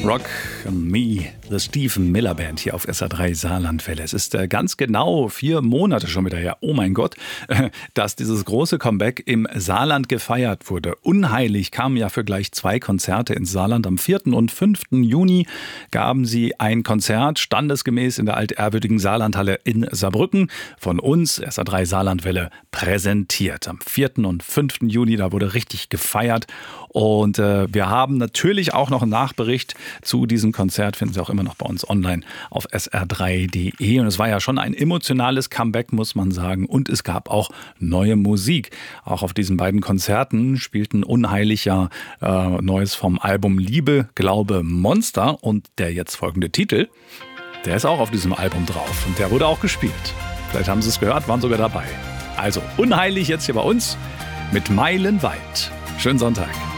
Rock Me, The Stephen Miller Band hier auf SR3 Saarlandwelle. Es ist ganz genau 4 Monate schon wieder her, oh mein Gott, dass dieses große Comeback im Saarland gefeiert wurde. Unheilig kamen ja für gleich 2 Konzerte ins Saarland. Am 4. und 5. Juni gaben sie ein Konzert, standesgemäß in der altehrwürdigen Saarlandhalle in Saarbrücken, von uns, SR3 Saarlandwelle, präsentiert. Am 4. und 5. Juni, da wurde richtig gefeiert. Und wir haben natürlich auch noch einen Nachbericht zu diesem Konzert, finden Sie auch immer noch bei uns online auf sr3.de. Und es war ja schon ein emotionales Comeback, muss man sagen. Und es gab auch neue Musik. Auch auf diesen beiden Konzerten spielten Unheilig ja Neues vom Album Liebe, Glaube, Monster. Und der jetzt folgende Titel, der ist auch auf diesem Album drauf. Und der wurde auch gespielt. Vielleicht haben Sie es gehört, waren sogar dabei. Also Unheilig jetzt hier bei uns mit Meilenweit. Schönen Sonntag.